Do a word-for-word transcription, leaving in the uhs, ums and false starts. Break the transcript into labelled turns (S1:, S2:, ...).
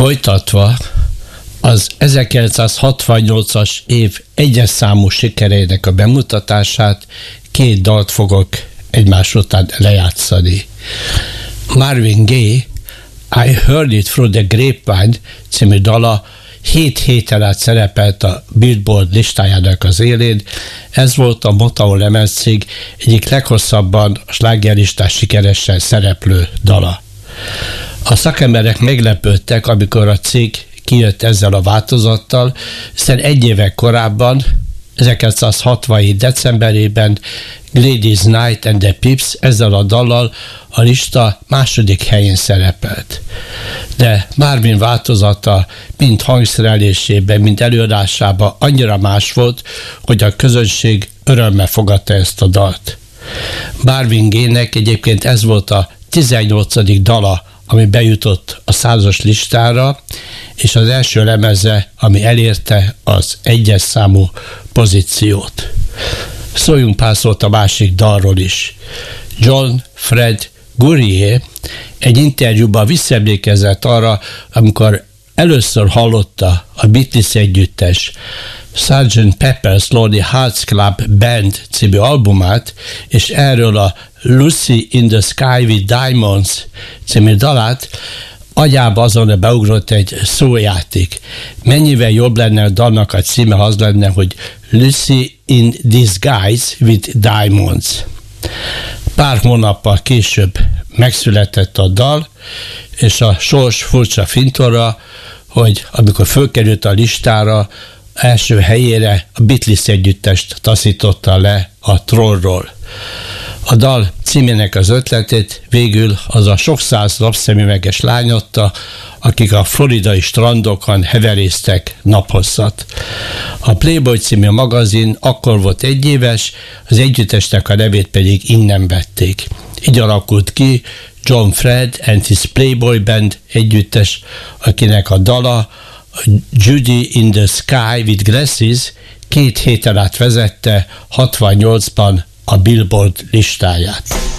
S1: Folytatva az ezerkilencszázhatvannyolcas év egyes számú sikereinek a bemutatását két dalt fogok egymás után lejátszani. Marvin Gaye I Heard It Through the Grapevine című dala hét héten át szerepelt a Billboard listájának az élén. Ez volt a Motown lemezcég egyik leghosszabban a slágerlistán sikeresen szereplő dala. A szakemberek meglepődtek, amikor a cég kijött ezzel a változattal, hiszen egy évek korábban, ezerkilencszázhatvanhét decemberében Gladys Knight and the Pips ezzel a dallal a lista második helyén szerepelt. De Marvin változata mind hangszerelésében, mind előadásában annyira más volt, hogy a közönség örömmel fogadta ezt a dalt. Marvin Gaye-nek egyébként ez volt a tizennyolcadik dala, ami bejutott a százas listára, és az első lemeze, ami elérte az egyes számú pozíciót. Szóljunk pár szót a másik dalról is. John Fred Gurrier egy interjúban visszaemlékezett arra, amikor először hallotta a Beatles együttes sergeant Pepper's Lonely Hearts Club Band című albumát, és erről a Lucy in the Sky with Diamonds című dalát, agyába azonnal beugrott egy szójáték. Mennyivel jobb lenne a dalnak a címe, az lenne, hogy Lucy in Disguise with Diamonds. Pár hónappal később megszületett a dal, és a sors furcsa fintora, hogy amikor fölkerült a listára, első helyére a Beatles együttest taszította le a trollról. A dal címének az ötletét végül az a sok száz napszemüveges lány adta, akik a floridai strandokon heverésztek naphosszat. A Playboy című magazin akkor volt egyéves, az együttesnek a nevét pedig innen vették. Így alakult ki John Fred and his Playboy Band együttes, akinek a dala a Judy in the Sky with Glasses két héten át vezette hatvannyolcban a Billboard listáját.